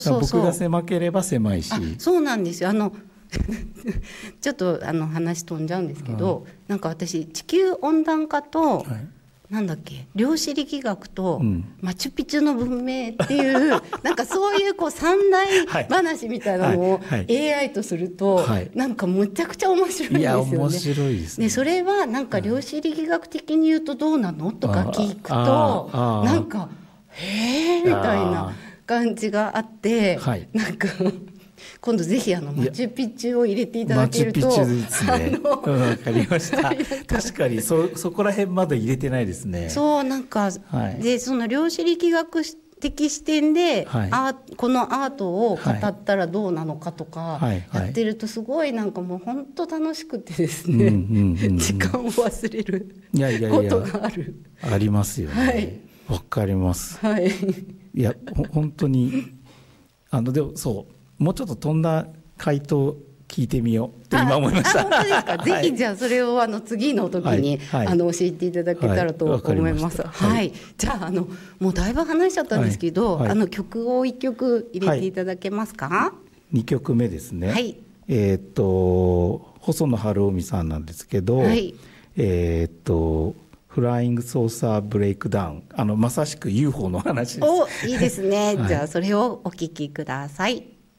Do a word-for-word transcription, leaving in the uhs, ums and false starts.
そうそう僕が狭ければ狭いし。 あ、そうなんですよ。あのちょっとあの話飛んじゃうんですけど、 はい、 なんか私地球温暖化と、 はい、 なんだっけ、量子力学と、 うん、 マチュピチュの文明っていうなんかそういうこう三大話みたいなのをはいはい、 エーアイ とすると、はい、なんかむちゃくちゃ面白いんですよね。いや面白いですね。 でそれはなんか量子力学的に言うとどうなのとか聞くとなんかへえみたいな感じがあって、はい、なんか今度ぜひあのマチュピチュを入れていただけると。 マチュピチュですね。わかりました。確かに そ, そこら辺まだ入れてないですね。 そうなんか、はい、でその量子力学的視点で、はい、あこのアートを語ったらどうなのかとかやってるとすごいなんかもう本当楽しくてですね、時間を忘れることがある。 いやいやいやありますよね。はい、わかります。はい、いや本当にあのでもそうもうちょっと飛んだ回答聞いてみようと今思いました。 あ、本当ですか。ぜひじゃあそれをあの次の時に、はいはい、あの教えていただけたらと思います。はい、はいはい、じゃあ、あのもうだいぶ話しちゃったんですけど、はいはい、あの曲をいっきょく入れていただけますか。はい、 にきょくめですね。 はい、 えー、っと細野晴臣さんなんですけど、はい、えー、っとフライングソーサーブレイクダウン、あのまさしく ユーフォー の話です。 お、いいですね。はい、じゃあそれをお聞きください。